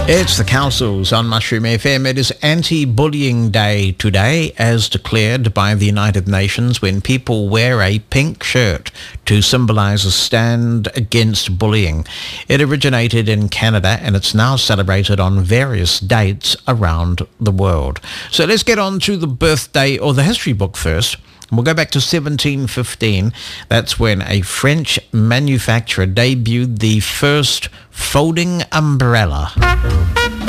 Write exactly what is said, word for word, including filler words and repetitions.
It's the Councils on Mushroom F M. It is Anti-Bullying Day today, as declared by the United Nations, when people wear a pink shirt to symbolise a stand against bullying. It originated in Canada and it's now celebrated on various dates around the world. So let's get on to the birthday or the history book first. We'll go back to seventeen fifteen. That's when a French manufacturer debuted the first folding umbrella.